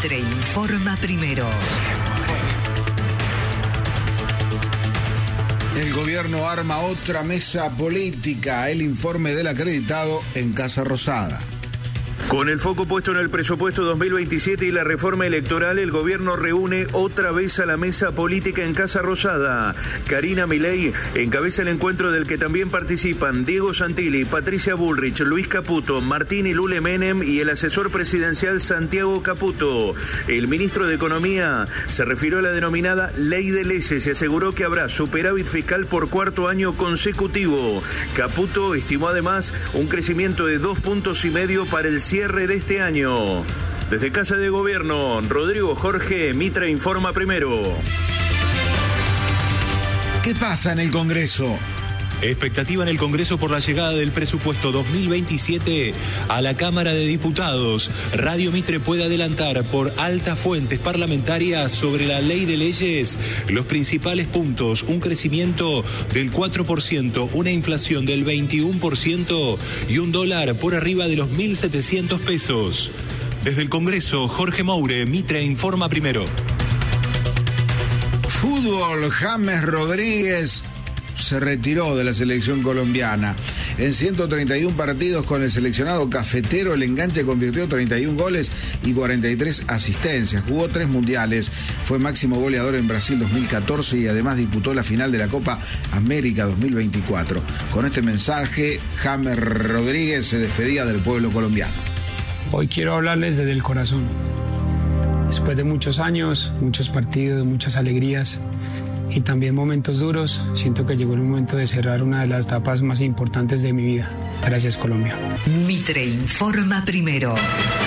Mitre informa primero. El gobierno arma otra mesa política. El informe del acreditado en Casa Rosada. Con el foco puesto en el presupuesto 2027 y la reforma electoral, el gobierno reúne otra vez a la mesa política en Casa Rosada. Karina Milei encabeza el encuentro del que también participan Diego Santilli, Patricia Bullrich, Luis Caputo, Martín y Lule Menem y el asesor presidencial Santiago Caputo. El ministro de Economía se refirió a la denominada Ley de Leyes y aseguró que habrá superávit fiscal por cuarto año consecutivo. Caputo estimó además un crecimiento de 2,5 puntos para el cierre de este año. Desde Casa de Gobierno, Rodrigo Jorge, Mitre informa primero. ¿Qué pasa en el Congreso? Expectativa en el Congreso por la llegada del presupuesto 2027 a la Cámara de Diputados. Radio Mitre puede adelantar por altas fuentes parlamentarias sobre la ley de leyes los principales puntos: un crecimiento del 4%, una inflación del 21% y un dólar por arriba de los 1.700 pesos. Desde el Congreso, Jorge Moure, Mitre informa primero. Fútbol, James Rodríguez se retiró de la selección colombiana. En 131 partidos con el seleccionado cafetero, el enganche convirtió 31 goles y 43 asistencias. Jugó 3 mundiales, fue máximo goleador en Brasil 2014 y además disputó la final de la Copa América 2024. Con este mensaje, James Rodríguez se despedía del pueblo colombiano. Hoy quiero hablarles desde el corazón. Después de muchos años, muchos partidos, muchas alegrías y también momentos duros, siento que llegó el momento de cerrar una de las etapas más importantes de mi vida. Gracias, Colombia. Mitre informa primero.